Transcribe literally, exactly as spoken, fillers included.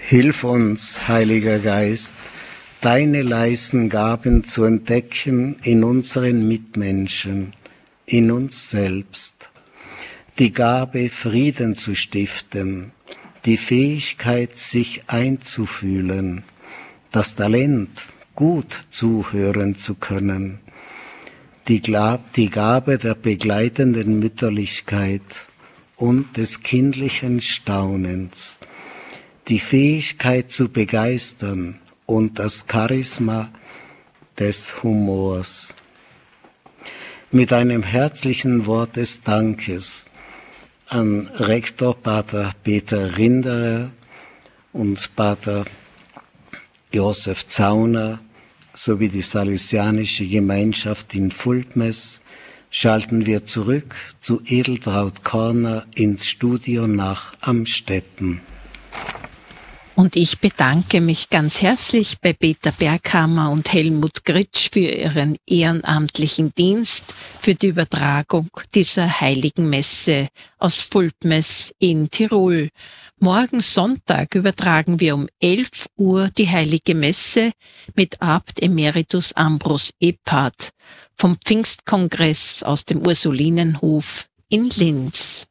Hilf uns, Heiliger Geist, deine leisen Gaben zu entdecken in unseren Mitmenschen, in uns selbst. Die Gabe, Frieden zu stiften, die Fähigkeit, sich einzufühlen, das Talent, gut zuhören zu können, die, Glab, die Gabe der begleitenden Mütterlichkeit und des kindlichen Staunens, die Fähigkeit zu begeistern und das Charisma des Humors. Mit einem herzlichen Wort des Dankes an Rektor Pater Peter Rinderer und Pater Josef Zauner sowie die Salesianische Gemeinschaft in Fultmes schalten wir zurück zu Edeltraud Korner ins Studio nach Amstetten. Und ich bedanke mich ganz herzlich bei Peter Berghammer und Helmut Gritsch für ihren ehrenamtlichen Dienst für die Übertragung dieser heiligen Messe aus Fultmes in Tirol. Morgen Sonntag übertragen wir um elf Uhr die heilige Messe mit Abt Emeritus Ambros Eppard vom Pfingstkongress aus dem Ursulinenhof in Linz.